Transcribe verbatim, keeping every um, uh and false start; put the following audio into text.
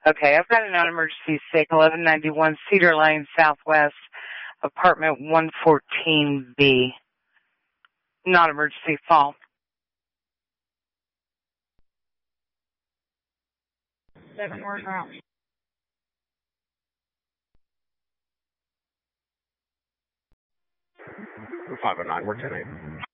Okay, I've got a non-emergency sick, eleven ninety-one Cedar Lane Southwest, apartment one fourteen B. Non-emergency fall. Seven word route. five oh nine, we're ten eight.